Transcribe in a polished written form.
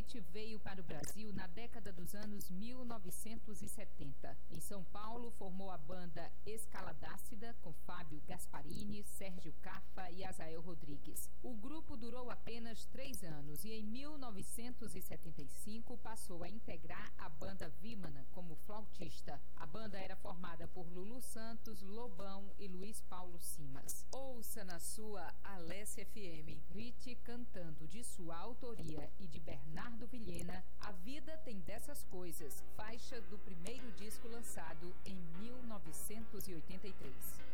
Rit veio para o Brasil na década dos anos 1970. Em São Paulo, formou a banda Escaladácida com Fábio Gasparini, Sérgio Caffa e Azael Rodrigues. O grupo durou apenas 3 anos e em 1975 passou a integrar a banda Vimana como flautista. A banda era formada por Lulu Santos, Lobão e Luiz Paulo Simas. Ouça na sua Alessia FM, Rit cantando de sua autoria e de Bernardo Vilhena, A Vida Tem Dessas Coisas, faixa do primeiro disco lançado em 1983.